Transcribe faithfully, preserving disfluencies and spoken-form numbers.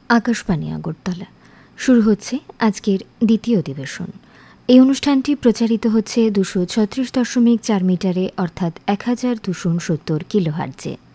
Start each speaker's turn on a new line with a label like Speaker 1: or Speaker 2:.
Speaker 1: আকাশবাণী আগরতলা শুরু হচ্ছে আজকের দ্বিতীয় অধিবেশন। এই অনুষ্ঠানটি প্রচারিত হচ্ছে দুশো ছত্রিশ দশমিক চার মিটারে অর্থাৎ এক হাজার দুশো উনসত্তর কিলোহার্টজে।